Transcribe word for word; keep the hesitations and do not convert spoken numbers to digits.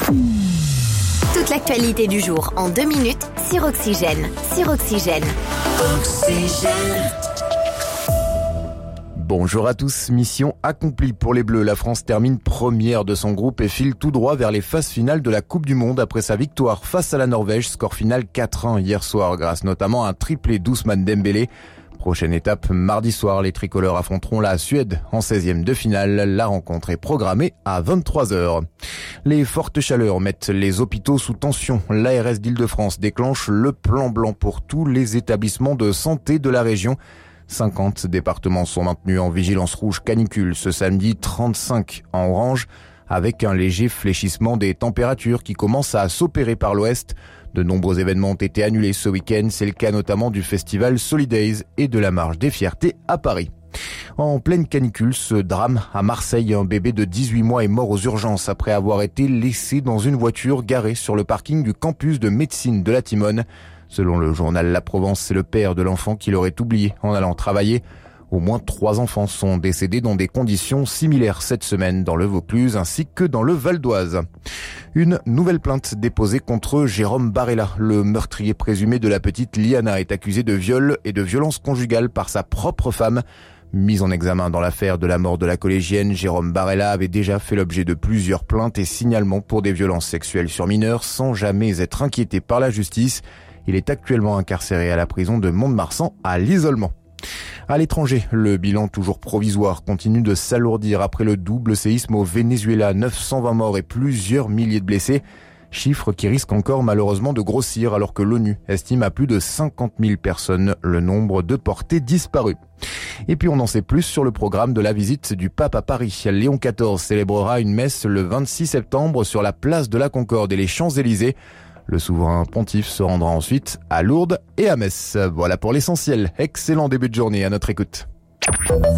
Toute l'actualité du jour en deux minutes sur Oxygène. Sur Oxygène. Oxygène. Bonjour à tous, mission accomplie pour les Bleus. La France termine première de son groupe et file tout droit vers les phases finales de la Coupe du Monde après sa victoire face à la Norvège. Score final quatre un hier soir grâce notamment à un triplé d'Ousmane Dembélé. Prochaine étape, mardi soir, les tricolores affronteront la Suède en seizième de finale. La rencontre est programmée à vingt-trois heures. Les fortes chaleurs mettent les hôpitaux sous tension. L'A R S d'Île-de-France déclenche le plan blanc pour tous les établissements de santé de la région. cinquante départements sont maintenus en vigilance rouge canicule ce samedi, trente-cinq en orange, avec un léger fléchissement des températures qui commence à s'opérer par l'ouest. De nombreux événements ont été annulés ce week-end. C'est le cas notamment du festival Solidays et de la Marche des Fiertés à Paris. En pleine canicule, ce drame à Marseille, un bébé de dix-huit mois est mort aux urgences après avoir été laissé dans une voiture garée sur le parking du campus de médecine de la Timone. Selon le journal La Provence, c'est le père de l'enfant qui l'aurait oublié en allant travailler. Au moins trois enfants sont décédés dans des conditions similaires cette semaine dans le Vaucluse ainsi que dans le Val d'Oise. Une nouvelle plainte déposée contre Jérôme Barella. Le meurtrier présumé de la petite Liana est accusé de viol et de violence conjugale par sa propre femme. Mis en examen dans l'affaire de la mort de la collégienne, Jérôme Barella avait déjà fait l'objet de plusieurs plaintes et signalements pour des violences sexuelles sur mineurs sans jamais être inquiété par la justice. Il est actuellement incarcéré à la prison de Mont-de-Marsan à l'isolement. À l'étranger, le bilan toujours provisoire continue de s'alourdir après le double séisme au Venezuela, neuf cent vingt morts et plusieurs milliers de blessés. Chiffre qui risque encore malheureusement de grossir alors que l'ONU estime à plus de cinquante mille personnes le nombre de portés disparus. Et puis on en sait plus sur le programme de la visite du pape à Paris. Léon quatorze célébrera une messe le vingt-six septembre sur la place de la Concorde et les Champs-Élysées. Le souverain pontife se rendra ensuite à Lourdes et à Metz. Voilà pour l'essentiel. Excellent début de journée à notre écoute.